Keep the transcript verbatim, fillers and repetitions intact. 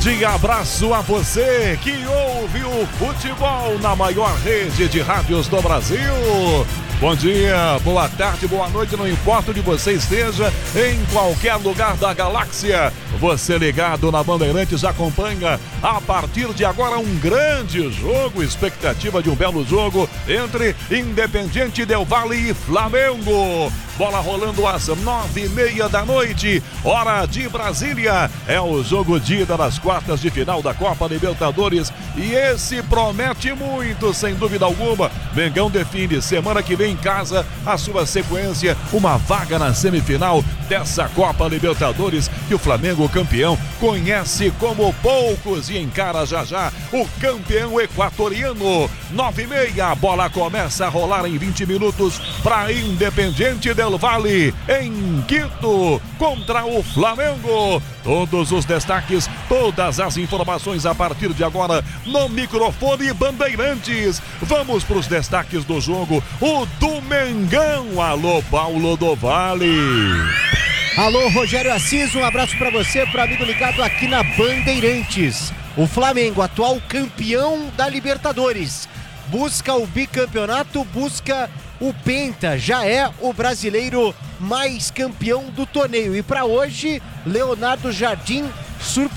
grande abraço a você que ouve o futebol na maior rede de rádios do Brasil. Bom dia, boa tarde, boa noite, não importa onde você esteja, em qualquer lugar da galáxia. Você ligado na Bandeirantes acompanha a partir de agora um grande jogo, expectativa de um belo jogo entre Independiente Del Valle e Flamengo. Bola rolando às nove e meia da noite, hora de Brasília. É o jogo de ida das quartas de final da Copa Libertadores e esse promete muito, sem dúvida alguma. Mengão define semana que vem em casa a sua sequência, uma vaga na semifinal dessa Copa Libertadores que o Flamengo, campeão, conhece como poucos e encara já já o campeão equatoriano. Nove e meia, a bola começa a rolar em vinte minutos para Independiente Del Valle em Quito contra o Flamengo. Todos os destaques, todas as informações a partir de agora no microfone Bandeirantes. Vamos para os destaques do jogo, o do Mengão. Alô, Paulo do Vale. Alô, Rogério Assis, um abraço para você, para amigo ligado aqui na Bandeirantes. O Flamengo, atual campeão da Libertadores, busca o bicampeonato, busca o Penta, já é o brasileiro mais campeão do torneio. E para hoje, Leonardo Jardim surpreendeu.